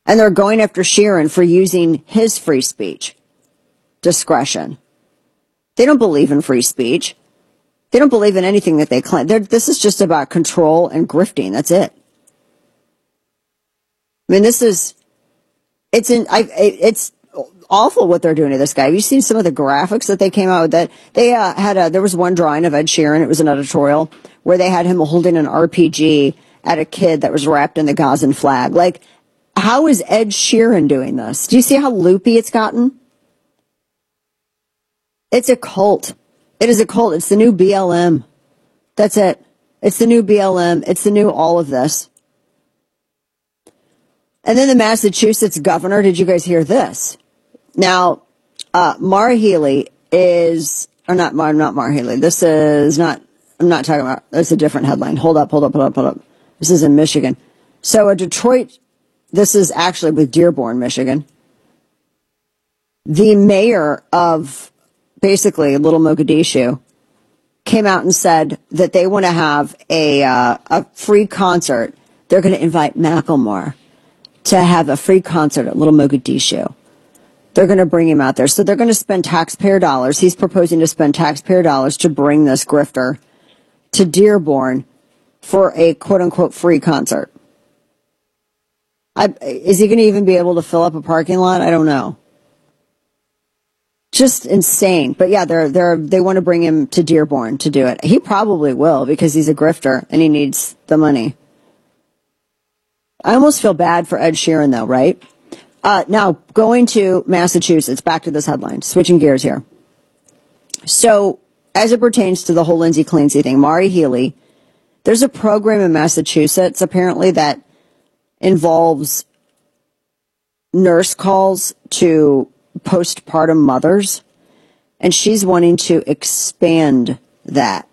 And they're going after Sheeran for using his free speech discretion. They don't believe in free speech. They don't believe in anything that they claim. This is just about control and grifting. That's it. I mean, it's awful what they're doing to this guy. Have you seen some of the graphics that they came out with? That they there was one drawing of Ed Sheeran. It was an editorial where they had him holding an RPG at a kid that was wrapped in the Gazan flag. Like, how is Ed Sheeran doing this? Do you see how loopy it's gotten? It's a cult. It is a cult. It's the new BLM. That's it. It's the new BLM. It's the new all of this. And then the Massachusetts governor, did you guys hear this? Now, Maura Healey is, or not Maura Healey. This is not, I'm not talking about, that's a different headline. Hold up. This is in Michigan. So this is actually with Dearborn, Michigan. The mayor of basically Little Mogadishu came out and said that they want to have a free concert. They're going to invite Macklemore to have a free concert at Little Mogadishu. They're going to bring him out there. So they're going to spend taxpayer dollars. He's proposing to spend taxpayer dollars to bring this grifter to Dearborn for a quote-unquote free concert. Is he going to even be able to fill up a parking lot? I don't know. Just insane. But yeah, they want to bring him to Dearborn to do it. He probably will because he's a grifter and he needs the money. I almost feel bad for Ed Sheeran, though, right? Now, going to Massachusetts, back to this headline, switching gears here. So, as it pertains to the whole Lindsay Clancy thing, Maura Healey, there's a program in Massachusetts, apparently, that involves nurse calls to postpartum mothers, and she's wanting to expand that.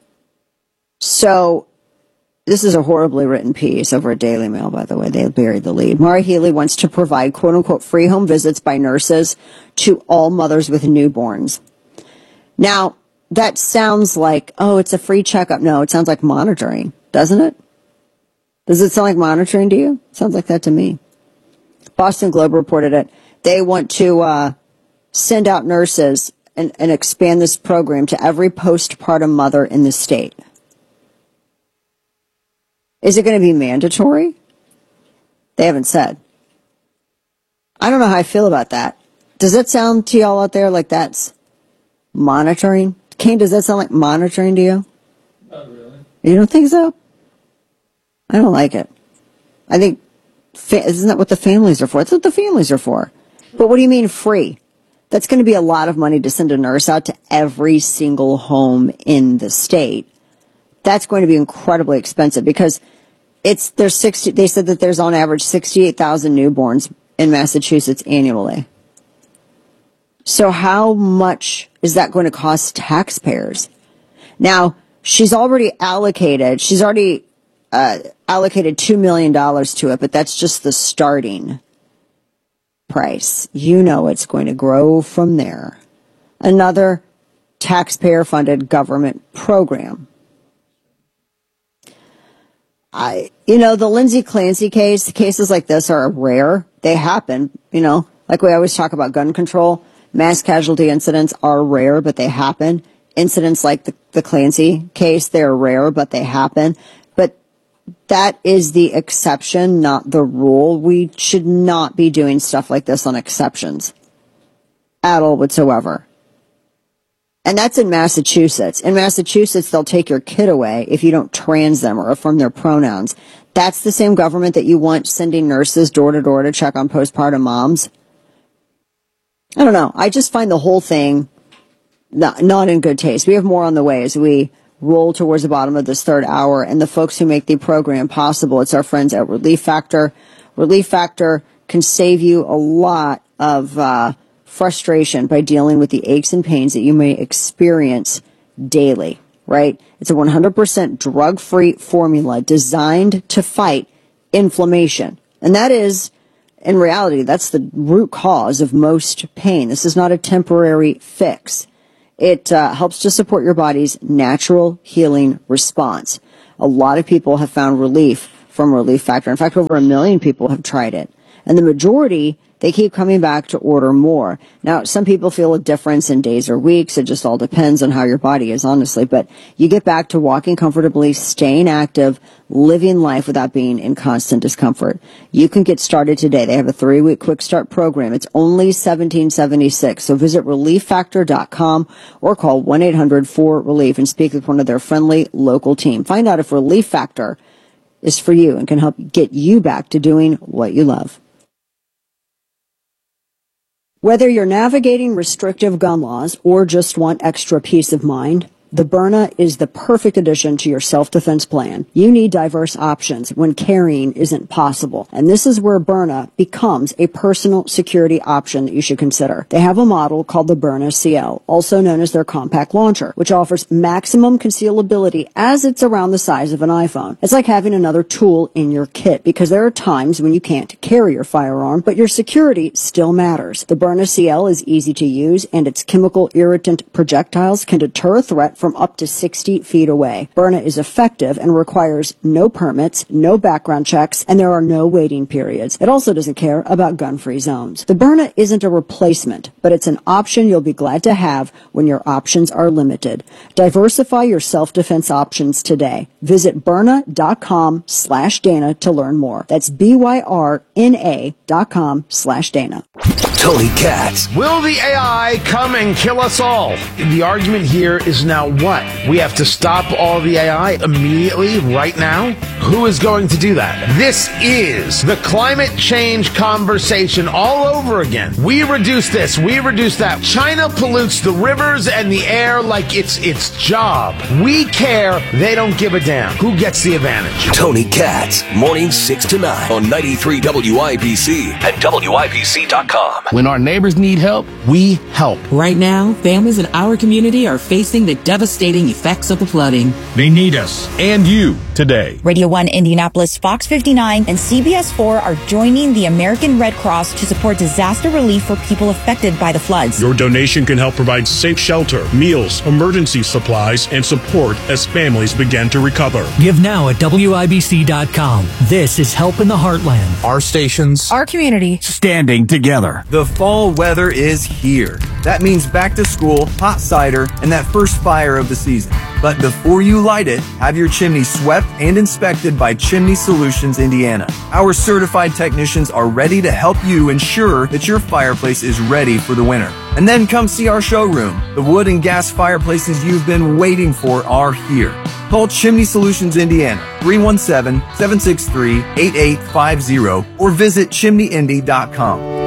So, this is a horribly written piece over at Daily Mail, by the way. They buried the lead. Maura Healey wants to provide, quote-unquote, free home visits by nurses to all mothers with newborns. Now, that sounds like, oh, it's a free checkup. No, it sounds like monitoring, doesn't it? Does it sound like monitoring to you? Sounds like that to me. Boston Globe reported it. They want to send out nurses and expand this program to every postpartum mother in the state. Is it going to be mandatory? They haven't said. I don't know how I feel about that. Does that sound to y'all out there like that's monitoring? Kane, does that sound like monitoring to you? Not really. You don't think so? I don't like it. I think, isn't that what the families are for? That's what the families are for. But what do you mean free? That's going to be a lot of money to send a nurse out to every single home in the state. That's going to be incredibly expensive because they said that there's on average 68,000 newborns in Massachusetts annually. So how much is that going to cost taxpayers? Now, she's already allocated $2 million to it, but that's just the starting price. You know it's going to grow from there. Another taxpayer-funded government program. The Lindsay Clancy cases like this are rare. They happen, like we always talk about gun control. Mass casualty incidents are rare, but they happen. Incidents like the Clancy case, they're rare, but they happen. But that is the exception, not the rule. We should not be doing stuff like this on exceptions at all whatsoever. And that's in Massachusetts. In Massachusetts, they'll take your kid away if you don't trans them or affirm their pronouns. That's the same government that you want sending nurses door to door to check on postpartum moms. I don't know. I just find the whole thing not in good taste. We have more on the way as we roll towards the bottom of this third hour. And the folks who make the program possible, it's our friends at Relief Factor. Relief Factor can save you a lot of frustration by dealing with the aches and pains that you may experience daily, right? It's a 100% drug-free formula designed to fight inflammation. And that is, in reality, that's the root cause of most pain. This is not a temporary fix. It helps to support your body's natural healing response. A lot of people have found relief from Relief Factor. In fact, over 1 million people have tried it. And the majority, they keep coming back to order more. Now, some people feel a difference in days or weeks. It just all depends on how your body is, honestly. But you get back to walking comfortably, staying active, living life without being in constant discomfort. You can get started today. They have a 3-week quick start program. It's only $17.76. So visit relieffactor.com or call 1-800-4RELIEF and speak with one of their friendly local team. Find out if Relief Factor is for you and can help get you back to doing what you love. Whether you're navigating restrictive gun laws or just want extra peace of mind, the Byrna is the perfect addition to your self-defense plan. You need diverse options when carrying isn't possible. And this is where Byrna becomes a personal security option that you should consider. They have a model called the Byrna CL, also known as their compact launcher, which offers maximum concealability as it's around the size of an iPhone. It's like having another tool in your kit because there are times when you can't carry your firearm, but your security still matters. The Byrna CL is easy to use and its chemical irritant projectiles can deter a threat from up to 60 feet away. Byrna is effective and requires no permits, no background checks, and there are no waiting periods. It also doesn't care about gun-free zones. The Byrna isn't a replacement, but it's an option you'll be glad to have when your options are limited. Diversify your self-defense options today. Visit Byrna.com/Dana to learn more. That's BYRNA.com/Dana. Tony Katz. Will the AI come and kill us all? The argument here is now what? We have to stop all the AI immediately, right now? Who is going to do that? This is the climate change conversation all over again. We reduce this, we reduce that. China pollutes the rivers and the air like it's its job. We care, they don't give a damn. Who gets the advantage? Tony Katz, mornings 6 to 9 on 93 WIBC and WIBC.com. When our neighbors need help, we help. Right now, families in our community are facing the devastating effects of the flooding. They need us and you today. Radio 1 Indianapolis, Fox 59, and CBS 4 are joining the American Red Cross to support disaster relief for people affected by the floods. Your donation can help provide safe shelter, meals, emergency supplies, and support as families begin to recover. Give now at WIBC.com. This is Help in the Heartland. Our stations, Our community. standing together. The fall weather is here. That means back to school, hot cider, and that first fire of the season. But before you light it, have your chimney swept and inspected by Chimney Solutions Indiana. Our certified technicians are ready to help you ensure that your fireplace is ready for the winter. And then come see our showroom. The wood and gas fireplaces you've been waiting for are here. Call Chimney Solutions Indiana, 317-763-8850, or visit chimneyindy.com.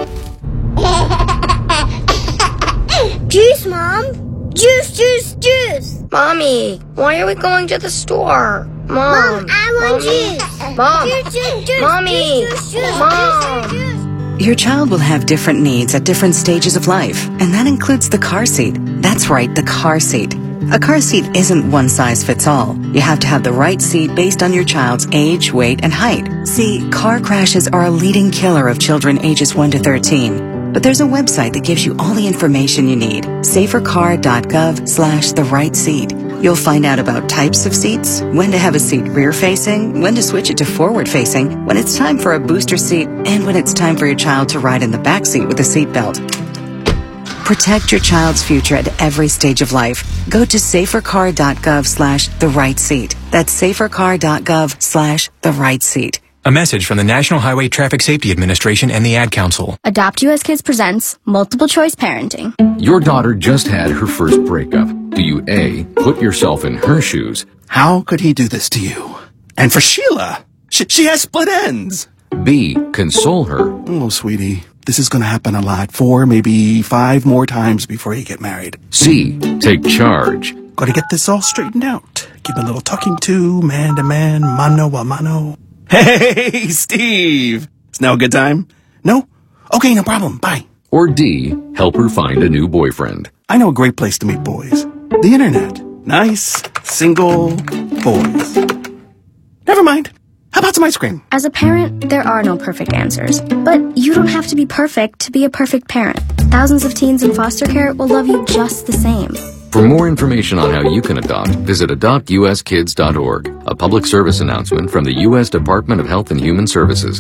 Juice, Mom! Juice, juice, juice! Mommy, why are we going to the store? Mom, I want juice! Mom! Juice, juice, juice! Mommy! Juice, juice, Mom! Juice, juice. Your child will have different needs at different stages of life, and that includes the car seat. That's right, the car seat. A car seat isn't one size fits all. You have to have the right seat based on your child's age, weight, and height. See, car crashes are a leading killer of children ages 1 to 13. But there's a website that gives you all the information you need. safercar.gov/the-right-seat. You'll find out about types of seats, when to have a seat rear-facing, when to switch it to forward-facing, when it's time for a booster seat, and when it's time for your child to ride in the back seat with a seatbelt. Protect your child's future at every stage of life. Go to safercar.gov/the-right-seat. That's safercar.gov/the-right-seat. A message from the National Highway Traffic Safety Administration and the Ad Council. Adopt US Kids presents Multiple Choice Parenting. Your daughter just had her first breakup. Do you A, put yourself in her shoes? How could he do this to you? And for Sheila, she has split ends. B, console her. Oh, sweetie, this is going to happen a lot. 4, maybe 5 more times before you get married. C, take charge. Got to get this all straightened out. Give a little talking to, man to man, mano a mano. Hey, Steve! It's now a good time? No? Okay, no problem. Bye. Or D, help her find a new boyfriend. I know a great place to meet boys. The internet. Nice, single boys. Never mind. How about some ice cream? As a parent, there are no perfect answers. But you don't have to be perfect to be a perfect parent. Thousands of teens in foster care will love you just the same. For more information on how you can adopt, visit adoptuskids.org, a public service announcement from the U.S. Department of Health and Human Services.